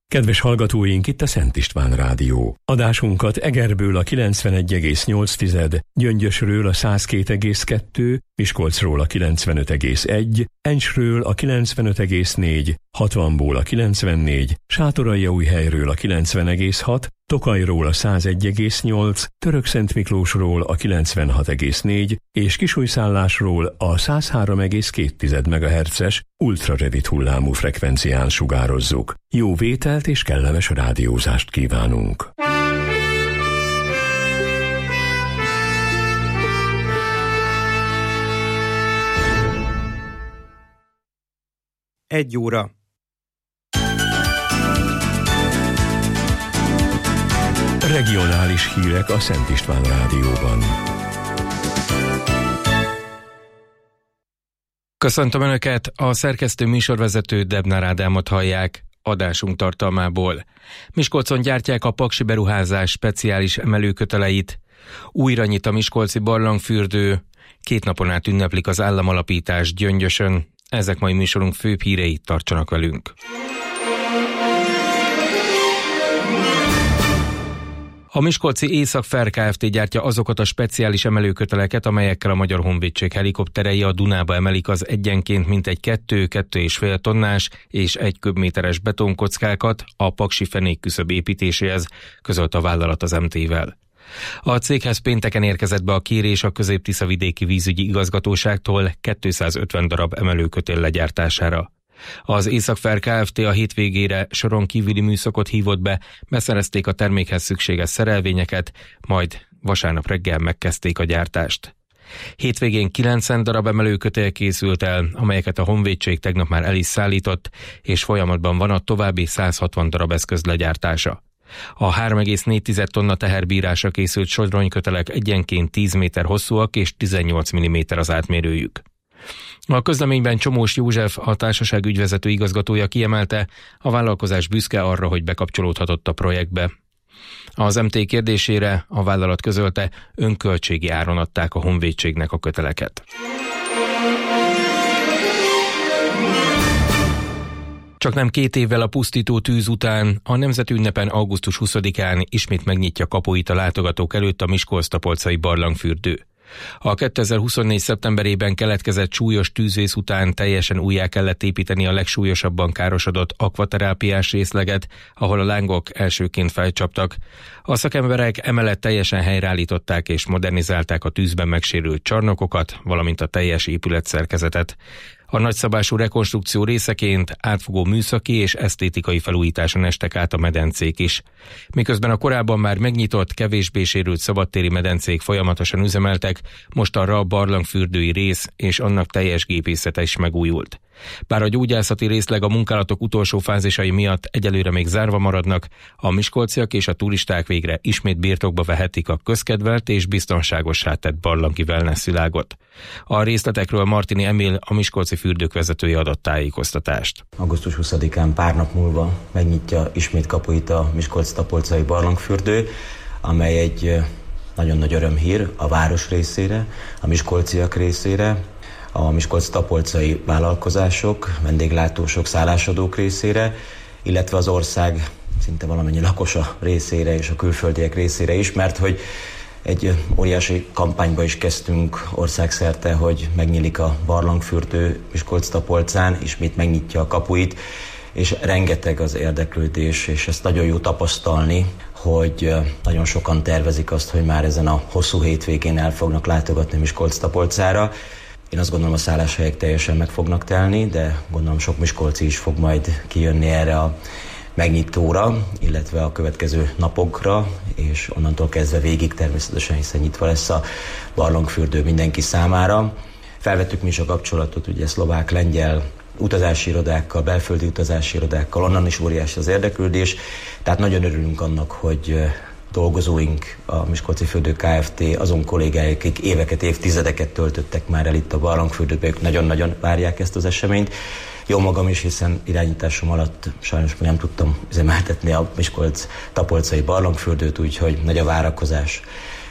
Kedves hallgatóink, itt a Szent István Rádió. Adásunkat Egerből a 91,8, Gyöngyösről a 102,2, Miskolcról a 95,1, Encsről a 95,4, 60-ból a 94, Sátoraljaújhelyről a 90,6, Tokajról a 101,8, Törökszentmiklósról a 96,4 és Kisújszállásról a 103,2 MHz-es ultrarövid hullámú frekvencián sugározzuk. Jó vételt és kellemes rádiózást kívánunk! 1 óra. Regionális hírek a Szent István Rádióban. Köszöntöm Önöket, a szerkesztő műsorvezető Debnár Ádámot hallják. Adásunk tartalmából. Miskolcon gyártják a paksi beruházás speciális emelőköteleit. Újra nyit a miskolci barlangfürdő. 2 napon át ünneplik az államalapítást Gyöngyösön. Ezek mai műsorunk főbb hírei, tartsanak velünk. A miskolci Észak-Fair Kft. Gyártja azokat a speciális emelőköteleket, amelyekkel a Magyar Honvédség helikopterei a Dunába emelik az egyenként mintegy 2-2,5 tonnás és 1 köbméteres betonkockákat a paksi fenékküszöb építéséhez, közölte a vállalat az MT-vel. A céghez pénteken érkezett be a kérés a Közép-Tiszavidéki Vízügyi Igazgatóságtól 250 darab emelőkötél legyártására. Az Észak-Fair Kft. A hétvégére soron kívüli műszakot hívott be, beszerezték a termékhez szükséges szerelvényeket, majd vasárnap reggel megkezdték a gyártást. Hétvégén 90 darab emelőkötél készült el, amelyeket a Honvédség tegnap már el is szállított, és folyamatban van a további 160 darab eszköz legyártása. A 3,4 tonna teherbírásra készült sodronykötelek egyenként 10 méter hosszúak és 18 mm az átmérőjük. A közleményben Csomós József, a társaság ügyvezető igazgatója kiemelte, a vállalkozás büszke arra, hogy bekapcsolódhatott a projektbe. Az MT kérdésére a vállalat közölte, önköltségi áron adták a Honvédségnek a köteleket. Csak nem 2 évvel a pusztító tűz után a nemzeti ünnepen augusztus 20-án ismét megnyitja kapuit a látogatók előtt a Miskolc-Tapolcai barlangfürdő. A 2024. szeptemberében keletkezett súlyos tűzvész után teljesen újjá kellett építeni a legsúlyosabban károsodott akvaterápiás részleget, ahol a lángok elsőként felcsaptak. A szakemberek emellett teljesen helyreállították és modernizálták a tűzben megsérült csarnokokat, valamint a teljes épületszerkezetet. A nagyszabású rekonstrukció részeként átfogó műszaki és esztétikai felújításon estek át a medencék is. Miközben a korábban már megnyitott, kevésbé sérült szabadtéri medencék folyamatosan üzemeltek, mostanra a barlangfürdői rész és annak teljes gépészete is megújult. Bár a gyógyászati részleg a munkálatok utolsó fázisai miatt egyelőre még zárva maradnak, a miskolciak és a turisták végre ismét birtokba vehetik a közkedvelt és biztonságossá tett barlangi wellness világot. A részletekről Martini Emil, a miskolci fürdők vezetője adott tájékoztatást. Augusztus 20-án pár nap múlva megnyitja ismét kapuit a Miskolc-Tapolcai barlangfürdő, amely egy nagyon nagy örömhír a város részére, a miskolciak részére, a miskolc-tapolcai vállalkozások, vendéglátósok, szállásadók részére, illetve az ország szinte valamennyi lakosa részére és a külföldiek részére is, mert hogy egy óriási kampányba is kezdtünk országszerte, hogy megnyílik a barlangfürdő Miskolc-Tapolcán, ismét megnyitja a kapuit, és rengeteg az érdeklődés, és ezt nagyon jó tapasztalni, hogy nagyon sokan tervezik azt, hogy már ezen a hosszú hétvégén el fognak látogatni Miskolc-Tapolcára. Én azt gondolom, a szálláshelyek teljesen meg fognak telni, de gondolom sok miskolci is fog majd kijönni erre a megnyitóra, illetve a következő napokra, és onnantól kezdve végig természetesen, hiszen nyitva lesz a barlangfürdő mindenki számára. Felvettük mi is a kapcsolatot ugye szlovák, lengyel utazási irodákkal, belföldi utazási irodákkal, onnan is óriási az érdeklődés, tehát nagyon örülünk annak, hogy dolgozóink, a Miskolci Fürdő Kft., azon kollégáik, akik éveket, évtizedeket töltöttek már el itt a barlangfürdőben, ők nagyon-nagyon várják ezt az eseményt. Jó magam is, hiszen irányításom alatt sajnos még nem tudtam üzemeltetni a Miskolc-Tapolcai barlangfürdőt, úgyhogy nagy a várakozás.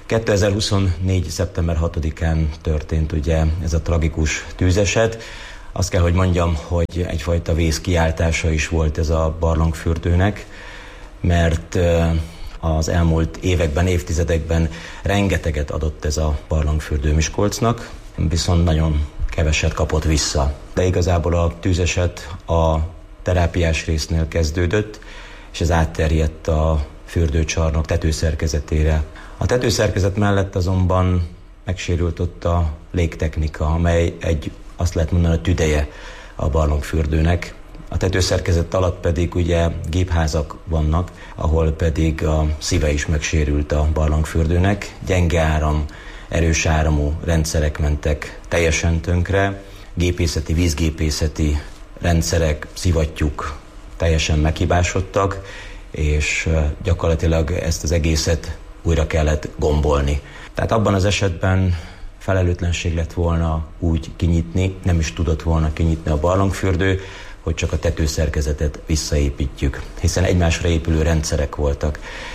2024. szeptember 6-án történt ugye ez a tragikus tűzeset, Azt kell, hogy mondjam, hogy egyfajta vészkiáltása is volt ez a barlangfürdőnek, mert az elmúlt években, évtizedekben rengeteget adott ez a barlangfürdő Miskolcnak, viszont nagyon keveset kapott vissza. De igazából a tűzeset a terápiás résznél kezdődött, és ez átterjedt a fürdőcsarnok tetőszerkezetére. A tetőszerkezet mellett azonban megsérült ott a légtechnika, amely azt lehet mondani, a tüdeje a barlangfürdőnek. A tetőszerkezet alatt pedig ugye gépházak vannak, ahol pedig a szíve is megsérült a barlangfürdőnek. Gyenge áram, erős áramú rendszerek mentek teljesen tönkre, gépészeti, vízgépészeti rendszerek, szivattyúk teljesen meghibásodtak, és gyakorlatilag ezt az egészet újra kellett gombolni. Tehát abban az esetben felelőtlenség lett volna úgy kinyitni, nem is tudott volna kinyitni a barlangfürdő, hogy csak a tetőszerkezetet visszaépítjük, hiszen egymásra épülő rendszerek voltak.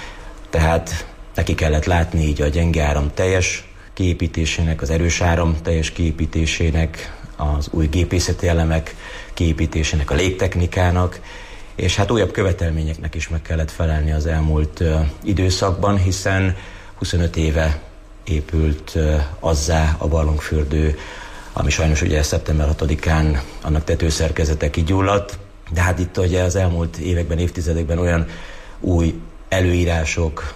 Tehát neki kellett látni így a gyenge áram teljes kiépítésének, az erős áram teljes kiépítésének, az új gépészeti elemek kiépítésének, a légtechnikának, és hát újabb követelményeknek is meg kellett felelni az elmúlt időszakban, hiszen 25 éve épült azzá a barlangfürdő, ami sajnos ugye szeptember 6-án annak tetőszerkezete kigyulladt, de hát itt ugye az elmúlt években, évtizedekben olyan új előírások,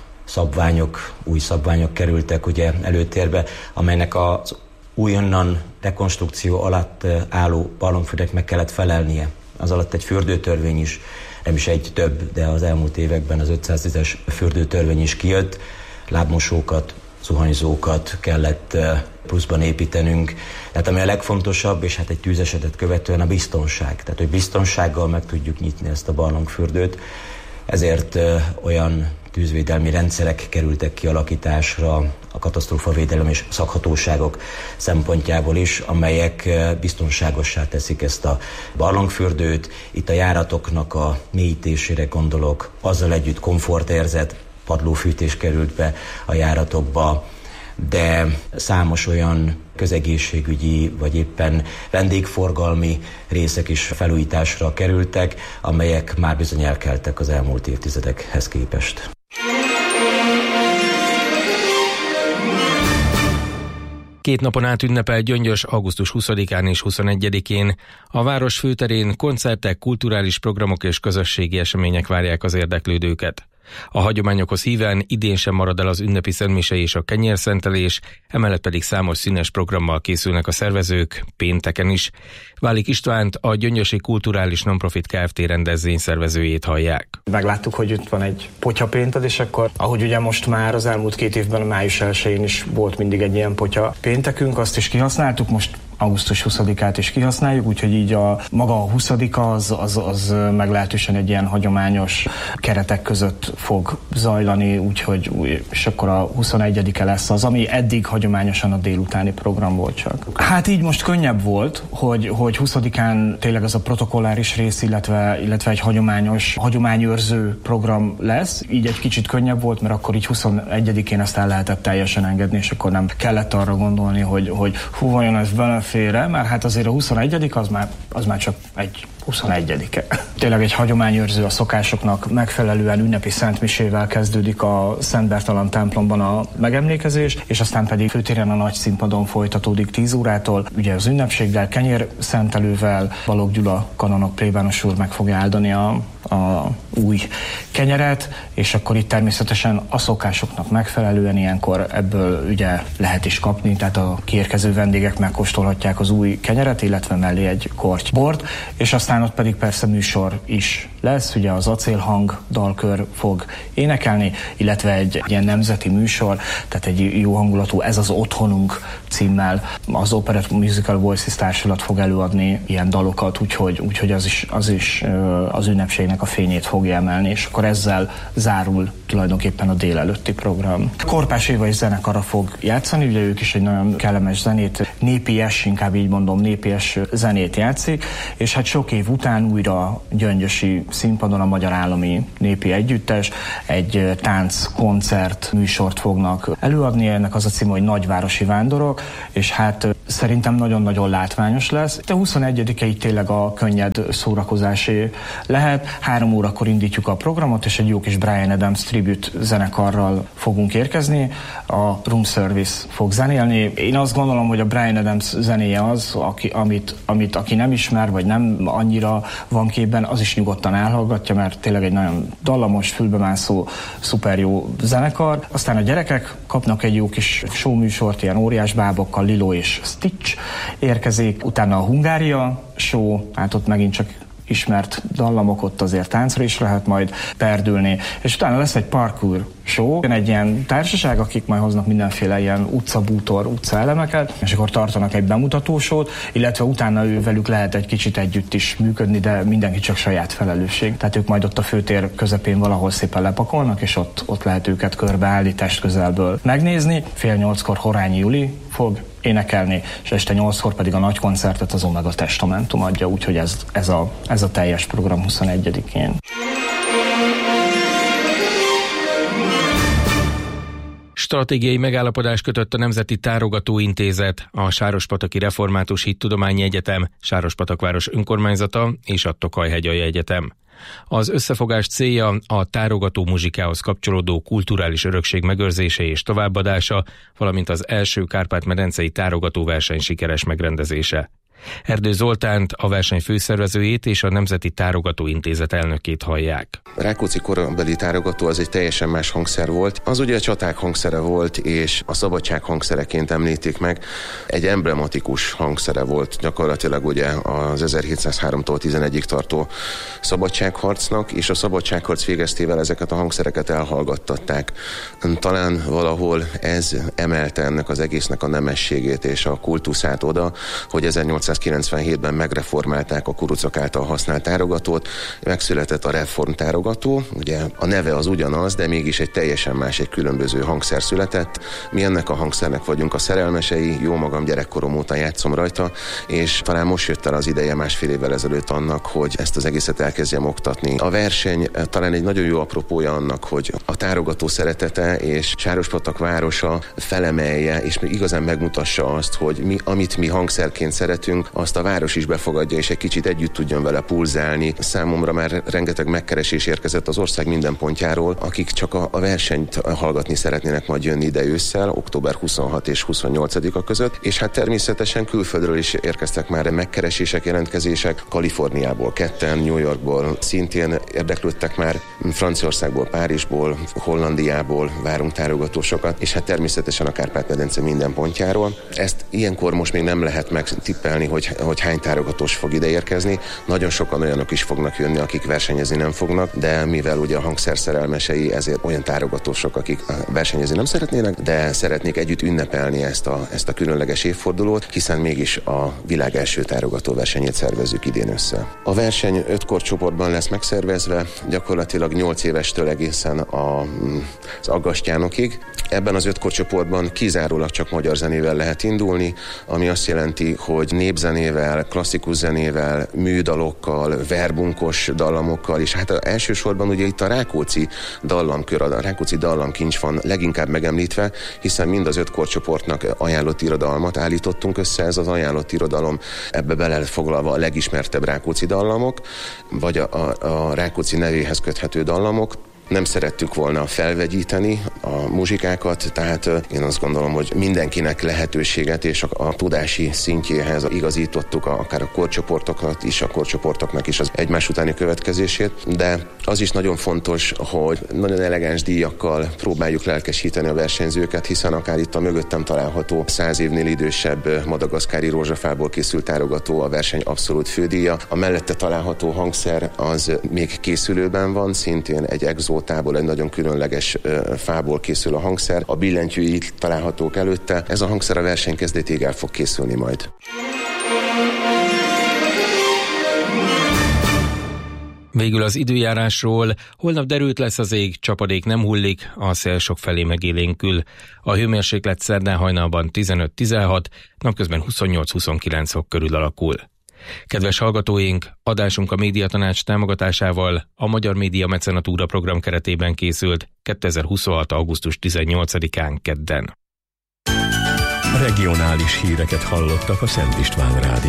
új szabványok kerültek ugye előtérbe, amelynek az újonnan rekonstrukció alatt álló barlangfürdőnek meg kellett felelnie. Az alatt egy fürdőtörvény is, nem is egy több, de az elmúlt években az 510-es fürdőtörvény is kijött, lábmosókat, zuhanyzókat kellett pluszban építenünk. Tehát ami a legfontosabb, és hát egy tűzesetet követően a biztonság. Tehát, hogy biztonsággal meg tudjuk nyitni ezt a barlangfürdőt. Ezért olyan tűzvédelmi rendszerek kerültek kialakításra a katasztrófavédelem és szakhatóságok szempontjából is, amelyek biztonságossá teszik ezt a barlangfürdőt. Itt a járatoknak a mélyítésére gondolok, azzal együtt komfortérzet, padlófűtés került be a járatokba, de számos olyan közegészségügyi vagy éppen vendégforgalmi részek is felújításra kerültek, amelyek már bizony elkeltek az elmúlt évtizedekhez képest. Két napon át ünnepel Gyöngyös augusztus 20-án és 21-én. A város főterén koncertek, kulturális programok és közösségi események várják az érdeklődőket. A hagyományokhoz híven idén sem marad el az ünnepi szentmise és a kenyérszentelés, emellett pedig számos színes programmal készülnek a szervezők, pénteken is. Válik Istvánt, a Gyöngyösi Kulturális Nonprofit Kft. Rendezvényszervezőjét hallják. Megláttuk, hogy itt van egy potyapénted, és akkor, ahogy ugye most már az elmúlt 2 évben, a május 1-én is volt mindig egy ilyen potya péntekünk, azt is kihasználtuk, most augusztus 20-át is kihasználjuk, úgyhogy így maga a 20-a az meglehetősen egy ilyen hagyományos keretek között fog zajlani, úgyhogy és akkor a 21-e lesz az, ami eddig hagyományosan a délutáni program volt csak. Hát így most könnyebb volt, hogy 20-án tényleg az a protokolláris rész, illetve egy hagyományőrző program lesz. Így egy kicsit könnyebb volt, mert akkor így 21-én ezt el lehetett teljesen engedni, és akkor nem kellett arra gondolni, hogy hú, vajon ez belefér-e, mert hát azért a 21. az már csak egy 21-e. Tényleg egy hagyományőrző, a szokásoknak megfelelően ünnepi szentmisével kezdődik a Szent Bertalan templomban a megemlékezés, és aztán pedig főtéren a nagy színpadon folytatódik 10 órától. Ugye az ünnepséggel, kenyérszentelővel Balogh Gyula kanonok plébános úr meg fogja áldani a új kenyeret, és akkor itt természetesen a szokásoknak megfelelően ilyenkor ebből ugye lehet is kapni, tehát a kiérkező vendégek megkóstolhatják az új kenyeret, illetve mellé egy korty bort, és aztán ott pedig persze műsor is lesz, ugye az Acélhang dalkör fog énekelni, illetve egy ilyen nemzeti műsor, tehát egy jó hangulatú Ez az otthonunk címmel az Operett Musical Voices társulat fog előadni ilyen dalokat, úgyhogy az is az ünnepségnek ennek a fényét fogja emelni, és akkor ezzel zárul tulajdonképpen a délelőtti program. Korpás Éva és zenekara fog játszani, ugye ők is egy nagyon kellemes zenét, népies, inkább így mondom, népies zenét játszik, és hát sok év után újra Gyöngyösi színpadon a Magyar Állami Népi Együttes egy tánckoncert műsort fognak előadni, ennek az a címe, hogy Nagyvárosi Vándorok, és hát szerintem nagyon-nagyon látványos lesz. A 21-ig tényleg a könnyed szórakozásé lehet. 3 órakor indítjuk a programot, és egy jó kis Bryan Adams tribute zenekarral fogunk érkezni. A Room Service fog zenélni. Én azt gondolom, hogy a Bryan Adams zenéje az, amit aki nem ismer, vagy nem annyira van képben, az is nyugodtan elhallgatja, mert tényleg egy nagyon dallamos, fülbemászó, szuper jó zenekar. Aztán a gyerekek kapnak egy jó kis showműsort, ilyen óriás bábokkal, Lilo és Stitch érkezik. Utána a Hungária show, hát ott megint csak ismert dallamok, ott azért táncra is lehet majd perdülni. És utána lesz egy parkour show, egy ilyen társaság, akik majd hoznak mindenféle ilyen utcabútor, utcaelemeket, és akkor tartanak egy bemutatósót, illetve utána velük lehet egy kicsit együtt is működni, de mindenki csak saját felelősség. Tehát ők majd ott a főtér közepén valahol szépen lepakolnak, és ott lehet őket körbeállni, testközelből megnézni. 7:30 Horányi Juli fog énekelni, és este 8-kor pedig a nagy koncertet az Omega Testamentum adja, úgyhogy ez a teljes program 21-én. Stratégiai megállapodást kötött a Nemzeti Tárogató Intézet, a Sárospataki Református Hittudományi Egyetem, Sárospatakváros Önkormányzata és a Tokaj-hegyalja Egyetem. Az összefogás célja a tárogató muzsikához kapcsolódó kulturális örökség megőrzése és továbbadása, valamint az első Kárpát-medencei tárogatóverseny sikeres megrendezése. Erdő Zoltánt, a verseny főszervezőjét és a Nemzeti Tárogató Intézet elnökét hallják. A Rákóczi korabeli tárogató az egy teljesen más hangszer volt. Az ugye a csaták hangszere volt, és a szabadság hangszereként említik meg. Egy emblematikus hangszere volt gyakorlatilag ugye az 1703-tól 11-ig tartó szabadságharcnak, és a szabadságharc végeztével ezeket a hangszereket elhallgattatták. Talán valahol ez emelte ennek az egésznek a nemességét és a kultuszát oda, hogy 1897-ben megreformálták a kurucok által használt tárogatót, megszületett a reformtárogató, ugye a neve az ugyanaz, de mégis egy teljesen más, egy különböző hangszer született. Mi ennek a hangszernek vagyunk a szerelmesei, jó magam gyerekkorom óta játszom rajta, és talán most jött el az ideje 1,5 évvel ezelőtt annak, hogy ezt az egészet elkezdjem oktatni. A verseny talán egy nagyon jó apropója annak, hogy a tárogató szeretete és Sárospatak városa felemelje, és igazán megmutassa azt, hogy amit mi hangszerként szeretünk, azt a város is befogadja, és egy kicsit együtt tudjon vele pulzálni. Számomra már rengeteg megkeresés érkezett az ország minden pontjáról, akik csak a versenyt hallgatni szeretnének majd jönni ide ősszel, október 26 és 28-a között, és hát természetesen külföldről is érkeztek már megkeresések, jelentkezések, Kaliforniából ketten, New Yorkból szintén érdeklődtek már, Franciaországból, Párizsból, Hollandiából várunk tárogatósokat, és hát természetesen a Kárpát-medence minden pontjáról. Ezt ilyenkor most még nem lehet megtippelni, hogy hány tárogatós fog ide érkezni. Nagyon sokan olyanok is fognak jönni, akik versenyezni nem fognak, de mivel ugye a hangszer szerelmesei, ezért olyan tárogatósok, akik versenyezni nem szeretnének, de szeretnék együtt ünnepelni ezt a különleges évfordulót, hiszen mégis a világ első tárogató versenyét szervezzük idén össze. A verseny 5 korcsoportban lesz megszervezve, gyakorlatilag 8 évestől egészen az aggastyánokig. Ebben az 5 korcsoportban kizárólag csak magyar zenével lehet indulni, ami azt jelenti, hogy népzenével, klasszikus zenével, műdalokkal, verbunkos dallamokkal, és hát elsősorban ugye itt a Rákóczi dallamkör, a Rákóczi dallamkincs van leginkább megemlítve, hiszen mind az 5 korcsoportnak ajánlott irodalmat állítottunk össze, ez az ajánlott irodalom, ebbe bele foglalva a legismertebb Rákóczi dallamok, vagy a Rákóczi nevéhez köthető dallamok. Nem szerettük volna felvegyíteni a muzsikákat, tehát én azt gondolom, hogy mindenkinek lehetőséget és a tudási szintjéhez igazítottuk akár a korcsoportoknak is az egymás utáni következését, de az is nagyon fontos, hogy nagyon elegáns díjakkal próbáljuk lelkesíteni a versenyzőket, hiszen akár itt a mögöttem található 100 évnél idősebb madagaszkári rózsafából készült tárogató a verseny abszolút fődíja. A mellette található hangszer az még készülőben van, szintén egy exótából, egy nagyon különleges fából készül a hangszer. A billentyűi találhatók előtte. Ez a hangszer a verseny kezdetéig el fog készülni majd. Végül az időjárásról: holnap derült lesz az ég, csapadék nem hullik, a szél sokfelé megélénkül. A hőmérséklet szerdán hajnalban 15-16, napközben 28-29 fok körül alakul. Kedves hallgatóink, adásunk a Médiatanács támogatásával a Magyar Média Mecenatúra program keretében készült 2026. augusztus 18-án kedden. Regionális híreket hallottak a Szent István Rádióban.